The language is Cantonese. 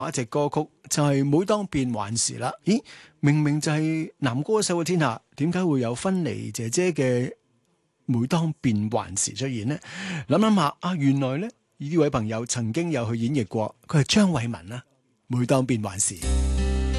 一隻歌曲就係每當變幻時啦。咦，明明就係男歌手嘅天下，點解會有芬妮姐姐嘅每當變幻時出現呢？諗諗下啊，原來呢位朋友曾經有去演繹過，佢係張偉文啦。每當變幻時。